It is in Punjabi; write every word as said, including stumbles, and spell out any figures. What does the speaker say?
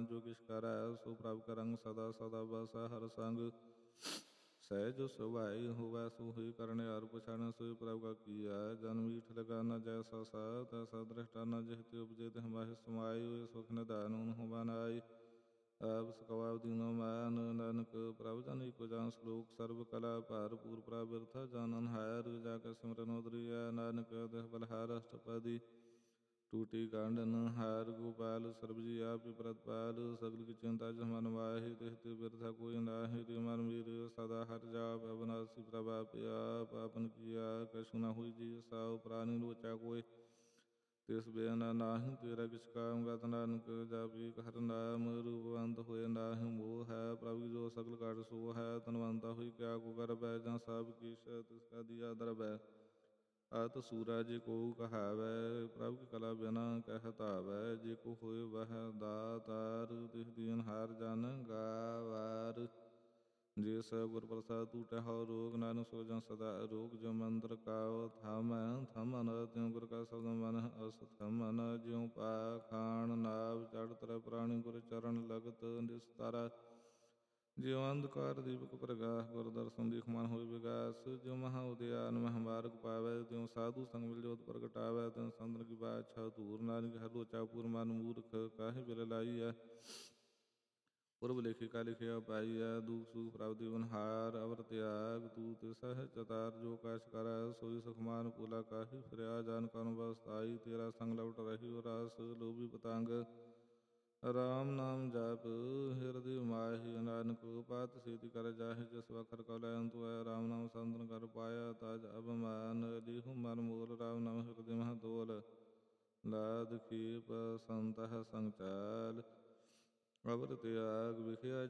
ਜੋ ਕਿਛ ਕਰੈ ਸੋ ਪ੍ਰਭ ਕਰੰਗ ਸਦਾ ਸਦਾ ਬਸੈ ਹਰ ਸੰਗ ਸਹਿਜ ਸੁਭਾਈ ਹੋਵੈ ਸੋ ਹੋਈ ਕਰਨੇ ਹਰ ਪਛਾਣੈ ਸੋਈ ਪ੍ਰਭ ਕਾ ਕੀਆ ਜਨ ਮੀਠ ਲਗਾ ਨ ਜੈਸਾ ਸਾ ਤੈਸਾ ਦ੍ਰਿਸ਼ਟਾ ਨ ਜਿਹ ਤੇ ਉਪਜੇ ਤਿਹ ਮਾਹਿ ਸਮਾਈ ਹੋਏ ਸੁਖ ਨਿਧਾਨ ਊਨ ਹੋਵਾ ਨਾਈ ਆਪ ਸਕਵਾਬ ਦੀਨੋ ਮਾਨ ਨਾਨਕ ਪ੍ਰਭ ਜਨ ਏਕੋ ਜਾਨ ਸਲੋਕ ਸਰਬ ਕਲਾ ਭਰਪੂਰ ਪ੍ਰਭ ਬਿਰਥਾ ਜਾਨਨ ਹਾਰ ਜਾ ਕੇ ਸਿਮਰਨ ਉਦਰੀਆ ਨਾਨਕ ਦੇਹ ਬਲਹਾਰ ਅਸ਼ਟਪਦੀ ਟੂਟੀ ਕਾਂਡਨ ਹਾਰ ਗੋਪਾਲ ਸਰਬ ਜੀ ਆਪ ਪ੍ਰਤਪਾਲ ਸਗਲ ਕੀ ਚਿੰਤਾ ਜਹ ਮਨ ਮਾਹਿ ਤਿਹ ਤੇ ਬਿਰਥਾ ਕੋਈ ਨਾਹਿ ਤੇ ਮਨ ਮੀਰ ਸਦਾ ਹਰਿ ਜਾਪ ਅਬਨਾਸੀ ਪ੍ਰਭ ਆਪਿ ਆਪ ਆਪਨ ਕੀਆ ਕਛੁ ਨ ਹੋਈ ਜੀ ਸਾਉ ਪ੍ਰਾਨੀ ਲੋਚਾ ਕੋਇ ਤਿਸ ਬੇਨ ਨਾਹਿ ਤੇਰਾ ਕਿਛ ਕਾਮ ਗਤ ਨਾਨਕ ਜਾਪੀ ਹਰਿ ਨਾਮ ਰੂਪਵੰਤ ਹੋਏ ਨਾਹਿ ਮੋਹ ਹੈ ਪ੍ਰਭ ਜੋ ਸਗਲ ਘਟ ਸੋ ਹੈ ਤਨਵੰਤਾ ਹੋਈ ਕਿਆ ਕੋ ਕਰਬੈ ਜਾਂ ਸਭ ਕੀਸ਼ ਤਿਸ ਕਾ ਦੀਆ ਦਰਬੈ ਅਤ ਸੂਰਾ ਜੇ ਕੋ ਕਹਾਵੈ ਪ੍ਰਭ ਕੀ ਕਲਾ ਬਿਨਾ ਕਹਿ ਧਾਵੈ ਜੇ ਕੋ ਹੋਏ ਵਹ ਦਾਤਾਰ ਤਿਹ ਦੀਨ ਹਾਰ ਜਨ ਗਾਵਾਰ ਜੇ ਸ ਗੁਰ ਪ੍ਰਸਾਦ ਟੂਟੈ ਹਉ ਰੋਗ ਨਾਨਕ ਸੋ ਜਨ ਸਦਾ ਅਰੋਗ ਜੋ ਮੰਦਰ ਕਾਉ ਥਾਮੈ ਥਮਨ ਤਿਉ ਗੁਰ ਕਾ ਸ਼ਬਦ ਮਨ ਅਸਥਮਨ ਜਿਉ ਪਾਖਾਣ ਨਾਭ ਚੜ੍ਹ ਤਰੈ ਪ੍ਰਾਣੀ ਗੁਰ ਚਰਨ ਲਗਤ ਨਿਸਤਰ ਜਿਉ ਅੰਧਕਾਰ ਦੀਪਕ ਪ੍ਰਗਾਸ ਗੁਰ ਦਰਸ਼ਨ ਦੀਖ ਮਨ ਹੋਇ ਵਿਗਾਸ ਜਿਉ ਮਹਾ ਉਦਿਆਨ ਮਹ ਮਾਰਗ ਪਾਵੈ ਤਿਉ ਸਾਧੂ ਸੰਗ ਮਿਲ ਜੋਤ ਪ੍ਰਗਟਾਵੈ ਤਿਉ ਸੰਤਨ ਕੀ ਬਾਛਾ ਧੂਰ ਨਾਨਕ ਹਰਿ ਲੋਚਾ ਪੁਰ ਮਨ ਮੂਰਖ ਕਾਹੇ ਬਿਲ ਲਾਈਐ ਪੁਰਬ ਲਿਖੇ ਕਾ ਲਿਖਿਆ ਪਾਈਐ ਦੁਖ ਸੁਖ ਪ੍ਰਭ ਦੀਵਨ ਹਾਰ ਅਵਰ ਤਿਆਗ ਤੂ ਤਿਸ ਚਤਾਰ ਜੋ ਕਛ ਕਰੈ ਸੋਈ ਸੁਖਮਾਨ ਪੂਲਾ ਕਾਹੀ ਫਿਰਿਆ ਜਾਨ ਕਨ ਬਸਤਾਈ ਤੇਰਾ ਸੰਗ ਲਵਟ ਰਹਿਓ ਰਸ ਲੋਭੀ ਪਤੰਗ ਰਾਮ ਨਾਮ ਜਪ ਹਿਰਦਿ ਮਾਹਿ ਨਾਨਕ ਪਾਤ ਸੇਤੀ ਕਰ ਜਾਹਿ ਜਿਸ ਵਖਰ ਕਉ ਲੈ ਅੰਤੁ ਹੈ ਰਾਮ ਨਾਮ ਸੰਤਨ ਕਰ ਪਾਇਆ ਤਜ ਅਭਮਾਨ ਲੀਹੂ ਮਨ ਮੂਲ ਰਾਮ ਨਾਮ ਹਿਰਦਿ ਮਹ ਦੋਲ ਲਾਦ ਖੀਪ ਸੰਤਹ ਸੰਗ ਚਾਲ ਅਵਰ ਤਿਆਗ ਵਿਖਿਆ